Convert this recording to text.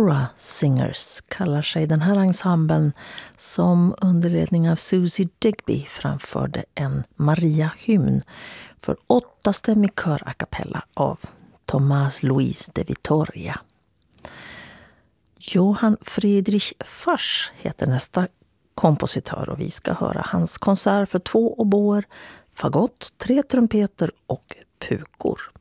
Aurora Singers kallar sig den här ensemblen, som under ledning av Susie Digby framförde en Maria-hymn för 8-stämmig kör a cappella av Tomás Luis de Vitoria. Johann Friedrich Fars heter nästa kompositör och vi ska höra hans konsert för 2 oboer, fagott, 3 trumpeter och pukor.